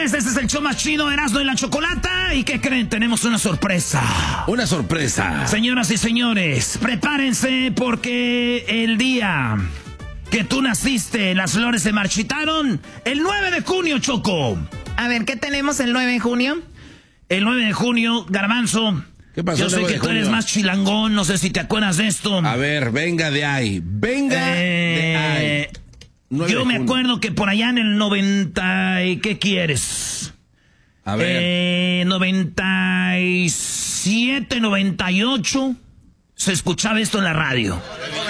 señores, este es el show más chido, Erasmo y la Chocolata. ¿Y qué creen? Tenemos una sorpresa. Una sorpresa. Señoras y señores, prepárense porque el día que tú naciste, las flores se marchitaron. El 9 de junio, Choco. A ver, ¿qué tenemos el 9 de junio? El 9 de junio, Garbanzo. ¿Qué pasó? Yo sé que tú eres más chilangón, no sé si te acuerdas de esto. A ver, venga de ahí. Venga de ahí. Yo me acuerdo que por allá en el 90... ¿Y qué quieres? A ver. 97, 98... se escuchaba esto en la radio.